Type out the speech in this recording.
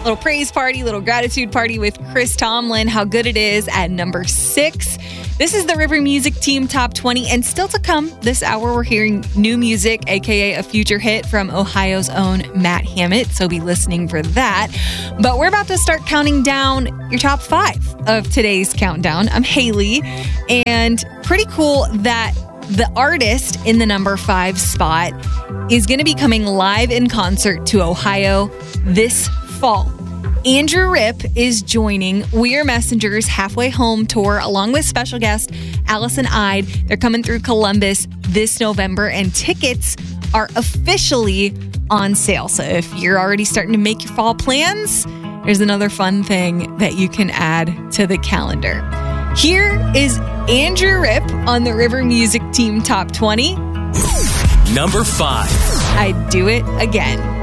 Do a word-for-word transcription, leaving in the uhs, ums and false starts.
Little praise party, little gratitude party with Chris Tomlin. How good it is at number six. This is the River Music Team Top twenty. And still to come this hour, we're hearing new music, a k a a future hit from Ohio's own Matt Hammett. So be listening for that. But we're about to start counting down your top five of today's countdown. I'm Haley. And pretty cool that the artist in the number five spot is going to be coming live in concert to Ohio this fall. Andrew Ripp is joining We Are Messengers Halfway Home tour along with special guest Allison Ide. They're coming through Columbus this November, and tickets are officially on sale. So if you're already starting to make your fall plans, there's another fun thing that you can add to the calendar. Here is Andrew Ripp on the River Music Team Top twenty. Number five. I'd Do It Again.